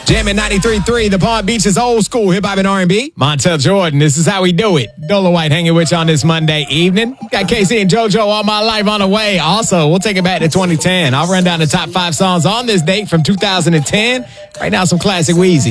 Jamming 93.3, the Palm Beach's old school hip-hop and R&B. Montel Jordan, this is how we do it. Dola White hanging with you on this Monday evening. Got Casey and JoJo All My Life on the way. Also, we'll take it back to 2010. I'll run down the top 5 songs on this date from 2010. Right now, some classic Weezy.